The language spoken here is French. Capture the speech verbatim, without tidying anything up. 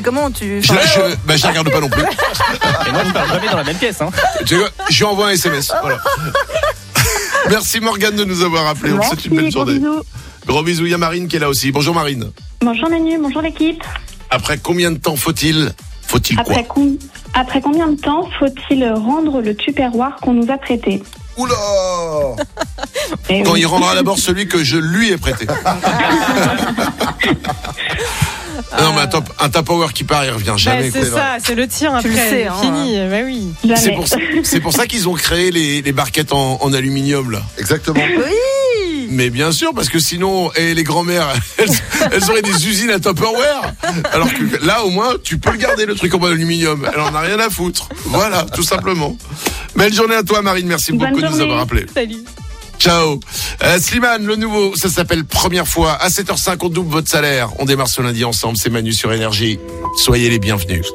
comment tu... Je, je, bah, je la regarde pas non plus. Et moi, je parle jamais dans la même pièce. Hein. Je, je lui envoie un S M S. Voilà. Merci Morgane de nous avoir appelé. On vous souhaite une belle gros journée. bisous. Gros bisous. Il y a Marine qui est là aussi. Bonjour Marine. Bonjour Manu, bonjour l'équipe. Après combien de temps faut-il Faut-il Après, quoi com- Après combien de temps faut-il rendre le tupperware qu'on nous a prêté? Oula Eh Quand oui. il rendra d'abord celui que je lui ai prêté. Non mais attends, un Tupperware qui part, il revient jamais. Bah, c'est quoi. ça, c'est le tien après. Tu le sais, hein. Fini, bah oui. Jamais. C'est pour, ça, c'est pour ça qu'ils ont créé les, les barquettes en, en aluminium là. Exactement. Oui. Mais bien sûr, parce que sinon, et les grand-mères, elles, elles auraient des usines à Tupperware. Alors que là, au moins, tu peux le garder le truc en aluminium. Elle en a rien à foutre. Voilà, tout simplement. Belle journée à toi, Marine. Merci Bonne beaucoup de nous journée. avoir appelés. Salut. Ciao. Euh, Slimane, le nouveau, ça s'appelle Première fois. À sept heures cinq, on double votre salaire. On démarre ce lundi ensemble. C'est Manu sur Énergie. Soyez les bienvenus.